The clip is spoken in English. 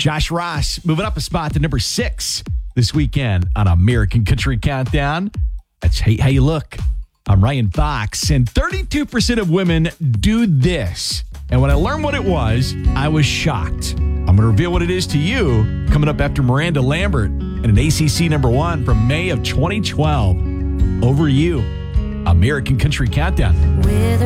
Josh Ross moving up a spot to number 6 this weekend on American Country Countdown. That's how you look. I'm Ryan Fox, and 32% of women do this. And when I learned what it was, I was shocked. I'm going to reveal what it is to you coming up after Miranda Lambert and an ACC number 1 from May of 2012. Over you, American Country Countdown.